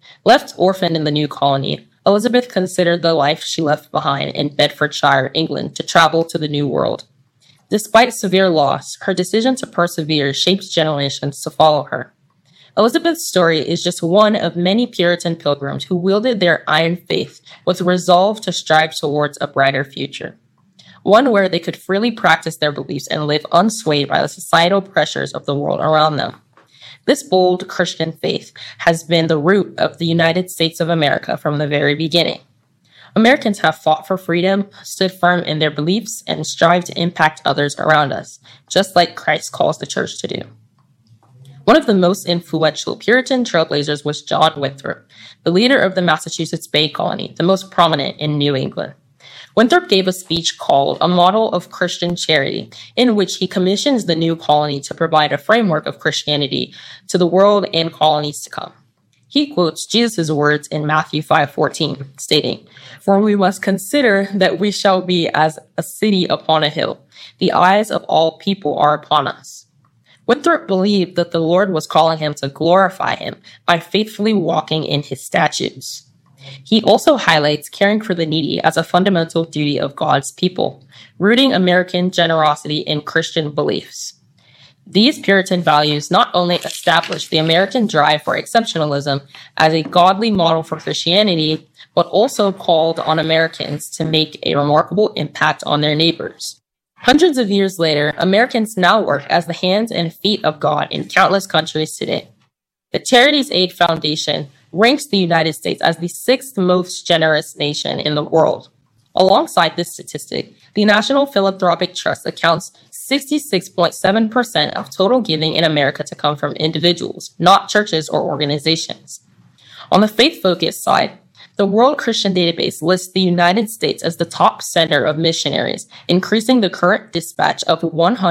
Left orphaned in the new colony, Elizabeth considered the life she left behind in Bedfordshire, England, to travel to the New World. Despite severe loss, her decision to persevere shaped generations to follow her. Elizabeth's story is just one of many Puritan pilgrims who wielded their iron faith with resolve to strive towards a brighter future, one where they could freely practice their beliefs and live unswayed by the societal pressures of the world around them. This bold Christian faith has been the root of the United States of America from the very beginning. Americans have fought for freedom, stood firm in their beliefs, and strived to impact others around us, just like Christ calls the church to do. One of the most influential Puritan trailblazers was John Winthrop, the leader of the Massachusetts Bay Colony, the most prominent in New England. Winthrop gave a speech called A Model of Christian Charity, in which he commissions the new colony to provide a framework of Christianity to the world and colonies to come. He quotes Jesus' words in Matthew 5:14, stating, "For we must consider that we shall be as a city upon a hill. The eyes of all people are upon us." Winthrop believed that the Lord was calling him to glorify him by faithfully walking in his statutes. He also highlights caring for the needy as a fundamental duty of God's people, rooting American generosity in Christian beliefs. These Puritan values not only established the American drive for exceptionalism as a godly model for Christianity, but also called on Americans to make a remarkable impact on their neighbors. Hundreds of years later, Americans now work as the hands and feet of God in countless countries today. The Charities Aid Foundation ranks the United States as the sixth most generous nation in the world. Alongside this statistic, the National Philanthropic Trust accounts 66.7% of total giving in America to come from individuals, not churches or organizations. On the faith-focused side, the World Christian Database lists the United States as the top center of missionaries, increasing the current dispatch of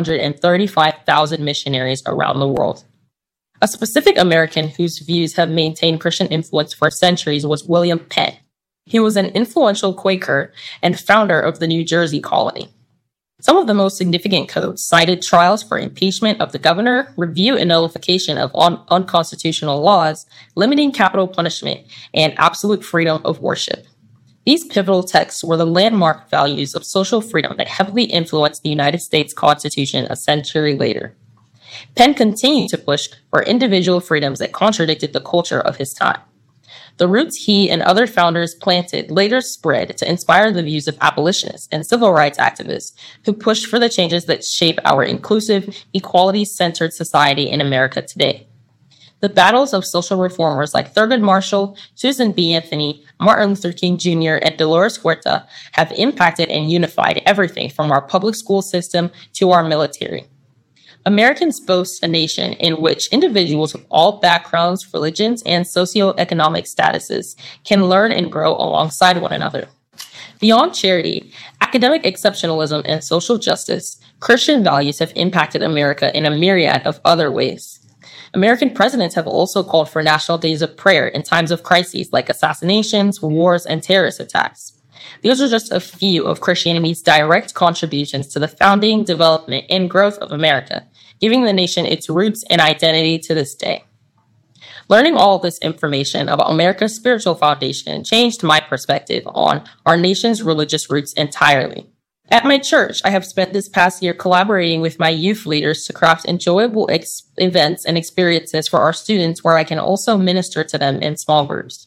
135,000 missionaries around the world. A specific American whose views have maintained Christian influence for centuries was William Penn. He was an influential Quaker and founder of the New Jersey colony. Some of the most significant codes cited trials for impeachment of the governor, review and nullification of unconstitutional laws, limiting capital punishment, and absolute freedom of worship. These pivotal texts were the landmark values of social freedom that heavily influenced the United States Constitution a century later. Penn continued to push for individual freedoms that contradicted the culture of his time. The roots he and other founders planted later spread to inspire the views of abolitionists and civil rights activists who pushed for the changes that shape our inclusive, equality-centered society in America today. The battles of social reformers like Thurgood Marshall, Susan B. Anthony, Martin Luther King Jr., and Dolores Huerta have impacted and unified everything from our public school system to our military. Americans boast a nation in which individuals of all backgrounds, religions, and socioeconomic statuses can learn and grow alongside one another. Beyond charity, academic exceptionalism, and social justice, Christian values have impacted America in a myriad of other ways. American presidents have also called for national days of prayer in times of crises like assassinations, wars, and terrorist attacks. These are just a few of Christianity's direct contributions to the founding, development, and growth of America, giving the nation its roots and identity to this day. Learning all of this information about America's spiritual foundation changed my perspective on our nation's religious roots entirely. At my church, I have spent this past year collaborating with my youth leaders to craft enjoyable events and experiences for our students where I can also minister to them in small groups.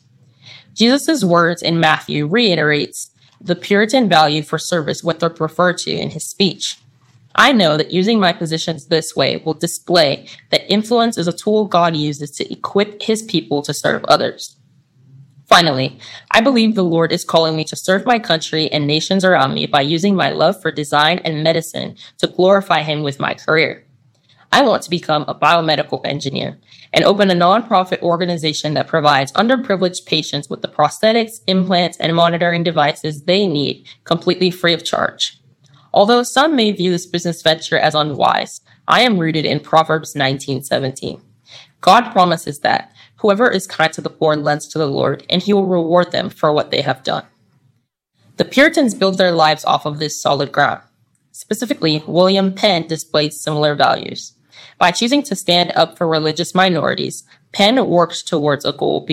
Jesus' words in Matthew reiterates the Puritan value for service Winthrop referred to in his speech. I know that using my positions this way will display that influence is a tool God uses to equip his people to serve others. Finally, I believe the Lord is calling me to serve my country and nations around me by using my love for design and medicine to glorify him with my career. I want to become a biomedical engineer and open a nonprofit organization that provides underprivileged patients with the prosthetics, implants, and monitoring devices they need completely free of charge. Although some may view this business venture as unwise, I am rooted in Proverbs 19:17. God promises that whoever is kind to the poor lends to the Lord, and he will reward them for what they have done. The Puritans built their lives off of this solid ground. Specifically, William Penn displayed similar values. By choosing to stand up for religious minorities, Penn worked towards a goal